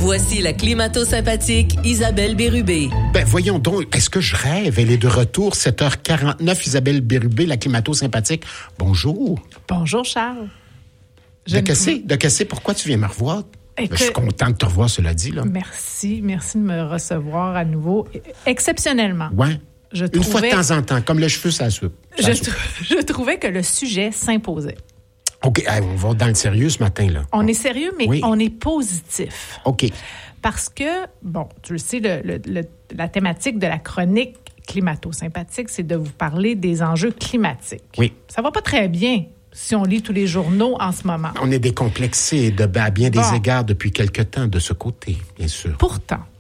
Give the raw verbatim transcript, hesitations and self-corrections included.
Voici la climato-sympathique Isabelle Bérubé. Ben voyons donc, est-ce que je rêve? Elle est de retour, sept heures quarante-neuf, Isabelle Bérubé, la climato-sympathique. Bonjour. Bonjour, Charles. Je de casser, de casser, pourquoi tu viens me revoir? Et ben, je suis content de te revoir, cela dit. Là. Merci, merci de me recevoir à nouveau. Exceptionnellement. Ouais. Je Une trouvais, fois de temps en temps, comme le cheveu, ça soupe. Je, trou- je trouvais que le sujet s'imposait. OK, on va dans le sérieux ce matin, là. On est sérieux, mais oui. on est positif. OK. Parce que, bon, tu le sais, le, le, le, la thématique de la chronique climato-sympathique, c'est de vous parler des enjeux climatiques. Oui. Ça va pas très bien si on lit tous les journaux en ce moment. On est décomplexé de, à bien des bon. égards depuis quelque temps de ce côté, bien sûr. Pourtant,